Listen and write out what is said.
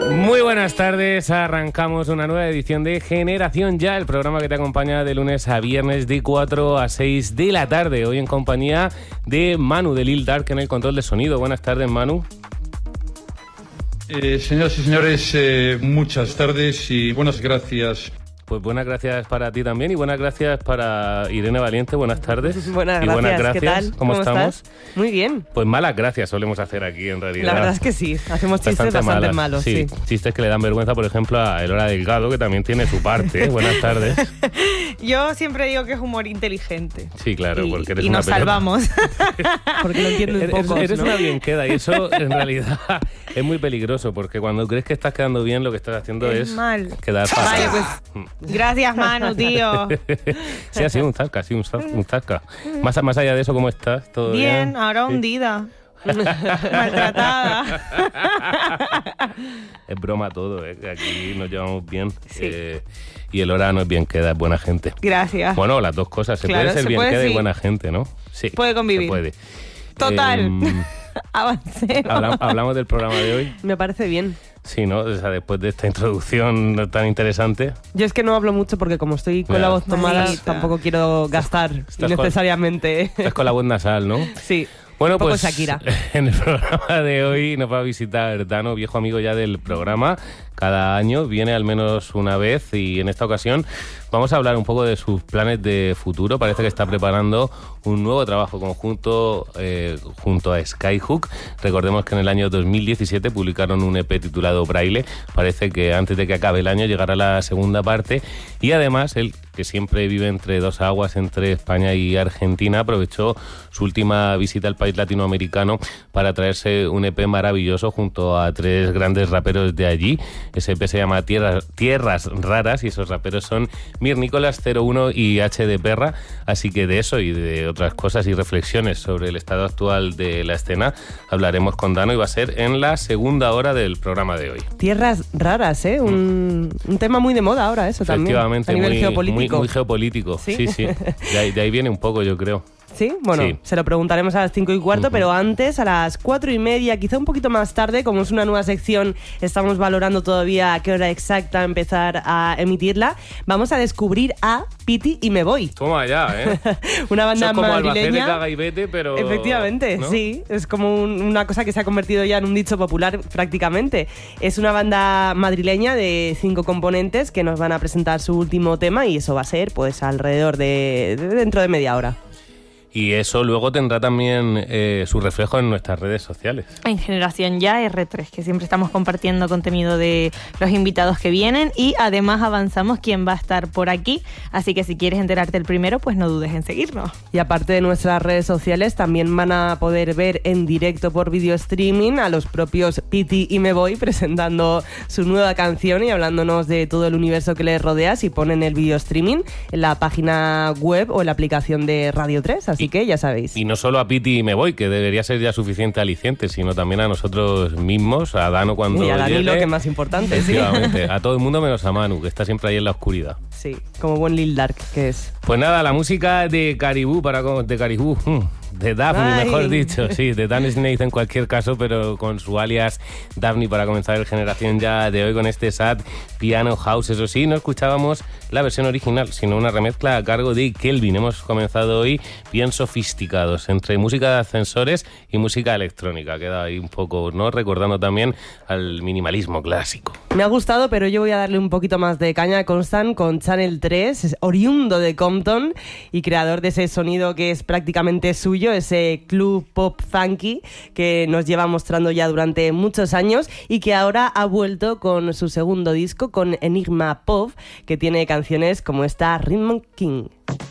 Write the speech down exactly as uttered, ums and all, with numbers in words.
Muy buenas tardes, arrancamos una nueva edición de Generación Ya, el programa que te acompaña de lunes a viernes de cuatro a seis de la tarde. Hoy en compañía de Manu de Lil Dark en el control de sonido. Buenas tardes, Manu. Eh, señoras y señores, eh, muchas tardes y buenas gracias. Pues buenas gracias para ti también y buenas gracias para Irene Valiente. Buenas tardes. Buenas y gracias. Buenas gracias. ¿Qué tal? ¿Cómo, ¿Cómo estamos? Estás? Muy bien. Pues malas gracias solemos hacer aquí en realidad. La verdad es que sí, hacemos chistes bastante, bastante malos. Sí, sí, chistes que le dan vergüenza, por ejemplo, a Elora Delgado, que también tiene su parte. ¿eh? Buenas tardes. Yo siempre digo que es humor inteligente. Sí, claro, y, porque eres y una nos pelota. salvamos. Porque lo entienden Eres, pocos, eres ¿no? una bien queda y eso en realidad es muy peligroso porque cuando crees que estás quedando bien lo que estás haciendo es, Es mal. quedar fatal. Vale, pues gracias, Manu, tío. Sí, ha sido un zasca, ha sido un, za- un zasca. Más, más allá de eso, ¿cómo estás? ¿Todo bien? Bien, ahora Sí. hundida. Maltratada. Es broma todo, ¿eh? Que aquí nos llevamos bien. Sí. Eh, y el hora no es bien queda, es buena gente. Gracias. Bueno, las dos cosas. Se Claro, puede ser se bien puede, queda y sí. buena gente, ¿no? Sí. Puede convivir. Se puede. Total. Eh, Avancemos. habla- hablamos del programa de hoy. Me parece bien. Sí, ¿no? O sea, después de esta introducción tan interesante. Yo es que no hablo mucho porque como estoy con Ya. la voz tomada, Maldita. tampoco quiero gastar estás innecesariamente. Estás con la voz nasal, ¿no? Sí. Bueno, Un poco pues Shakira. en el programa de hoy nos va a visitar Dano, viejo amigo ya del programa. Cada año viene al menos una vez y en esta ocasión vamos a hablar un poco de sus planes de futuro. Parece que está preparando un nuevo trabajo conjunto eh, junto a Skyhook. Recordemos que en el año dos mil diecisiete publicaron un E P titulado Braille. Parece que antes de que acabe el año llegará la segunda parte y además él, que siempre vive entre dos aguas, entre España y Argentina, aprovechó su última visita al país latinoamericano para traerse un E P maravilloso junto a tres grandes raperos de allí. Ese E P se llama Tierras, Tierras Raras y esos raperos son Mir Nicolás, cero uno y H de Perra. Así que de eso y de otras cosas y reflexiones sobre el estado actual de la escena hablaremos con Dano y va a ser en la segunda hora del programa de hoy. Tierras raras, ¿eh? Un, un tema muy de moda ahora, eso también. Efectivamente, A nivel muy, geopolítico. Muy, muy geopolítico. ¿Sí? Sí, sí. De ahí, de ahí viene un poco, yo creo. Sí, bueno, Sí. se lo preguntaremos a las cinco y cuarto, Uh-huh. pero antes, a las cuatro y media, quizá un poquito más tarde, como es una nueva sección, estamos valorando todavía a qué hora exacta empezar a emitirla, vamos a descubrir a Piti y Me Voy. Toma ya, ¿eh? Una Eso banda es como Albacete, madrileña. caga y vete, pero... Efectivamente, ¿no? sí, es como un- una cosa que se ha convertido ya en un dicho popular prácticamente. Es una banda madrileña de cinco componentes que nos van a presentar su último tema y eso va a ser pues alrededor de, de dentro de media hora. Y eso luego tendrá también eh, su reflejo en nuestras redes sociales. En Generación Ya erre tres, que siempre estamos compartiendo contenido de los invitados que vienen y además avanzamos quién va a estar por aquí. Así que si quieres enterarte el primero, pues no dudes en seguirnos. Y aparte de nuestras redes sociales, también van a poder ver en directo por video streaming a los propios Piti y Me Voy presentando su nueva canción y hablándonos de todo el universo que les rodea si ponen el video streaming en la página web o en la aplicación de Radio tres. Así Y- que ya sabéis. Y no solo a Piti y Me Voy, que debería ser ya suficiente aliciente, sino también a nosotros mismos, a Dano cuando Y a Danilo, llegue. que es más importante, sí. Efectivamente, a todo el mundo menos a Manu, que está siempre ahí en la oscuridad. Sí, como buen Lil Dark que es. Pues nada, la música de Caribú, para co- de Caribú, mm, de Daphne, Ay. mejor dicho, sí, de Dan Snaith en cualquier caso, pero con su alias Daphne para comenzar el Generación Ya de hoy con este sad piano house. Eso sí, no escuchábamos la versión original, sino una remezcla a cargo de Kelvin. Hemos comenzado hoy bien sofisticados, entre música de ascensores y música electrónica. Queda ahí un poco, ¿no? Recordando también al minimalismo clásico. Me ha gustado, pero yo voy a darle un poquito más de caña a Constant con Channel tres, es oriundo de Compton y creador de ese sonido que es prácticamente suyo, ese club pop funky que nos lleva mostrando ya durante muchos años y que ahora ha vuelto con su segundo disco, con Enigma Pop, que tiene canciones como esta Rhythm King.